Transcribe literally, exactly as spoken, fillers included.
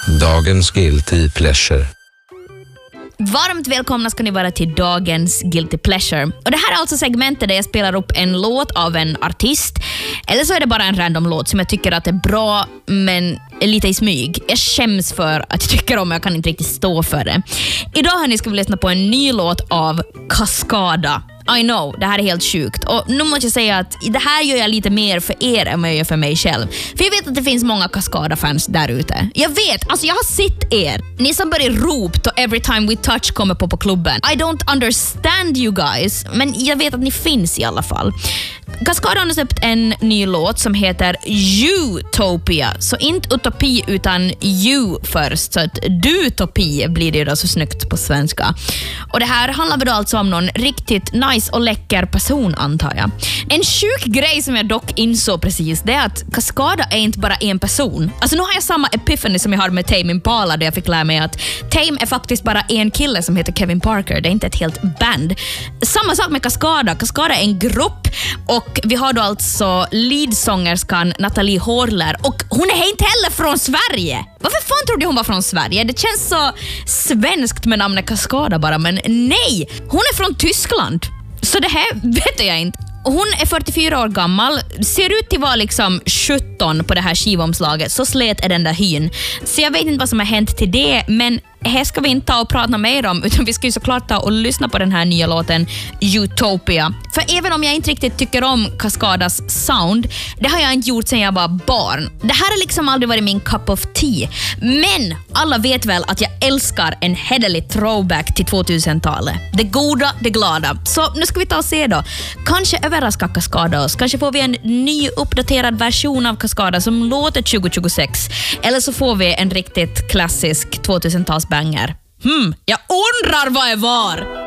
Dagens Guilty Pleasure. Varmt välkomna ska ni vara till dagens Guilty Pleasure. Och det här är alltså segmentet där jag spelar upp en låt av en artist. Eller så är det bara en random låt som jag tycker att är bra men lite i smyg. Jag skäms för att jag tycker om, jag kan inte riktigt stå för det. Idag har ni ska vi lyssna på en ny låt av Cascada. I know, det här är helt sjukt. Och nu måste jag säga att det här gör jag lite mer för er än vad jag gör för mig själv. För jag vet att det finns många Cascada-fans där ute. Jag vet, alltså jag har sett er. Ni som börjar ropa då Every Time We Touch kommer på på klubben. I don't understand you guys, men jag vet att ni finns i alla fall. Cascada har släppt en ny låt som heter Utopia. Så inte utopi utan you först. Så att dutopi blir det då så snyggt på svenska. Och det här handlar väl alltså om någon riktigt nice och läcker person, antar jag. En sjuk grej som jag dock insåg precis, det är att Cascada är inte bara en person. Alltså nu har jag samma epiphany som jag har med Tame Impala, där jag fick lära mig att Tame är faktiskt bara en kille som heter Kevin Parker. Det är inte ett helt band. Samma sak med Cascada. Cascada är en grupp. Och vi har då alltså leadsångerskan Natalie Horler. Och hon är inte heller från Sverige. Varför fan trodde hon var från Sverige? Det känns så svenskt med namnet Cascada bara. Men nej, hon är från Tyskland. Så det här vet jag inte. Hon är fyrtiofyra år gammal, ser ut till vara liksom sjutton på det här skivomslaget. Så slet är den där hyn. Så jag vet inte vad som har hänt till det, men här ska vi inte ta och prata mer om, utan vi ska ju såklart ta och lyssna på den här nya låten Utopia. För även om jag inte riktigt tycker om Cascadas sound, det har jag inte gjort sedan jag var barn. Det här har liksom aldrig varit min cup of tea. Men alla vet väl att jag älskar en hederlig throwback till tvåtusentalet. Det goda, det glada. Så nu ska vi ta och se då. Kanske överraskar Cascada oss. Kanske får vi en ny uppdaterad version av Cascada som låter tjugo tjugosex. Eller så får vi en riktigt klassisk tvåtusentals banger. Hmm, jag undrar vad jag var!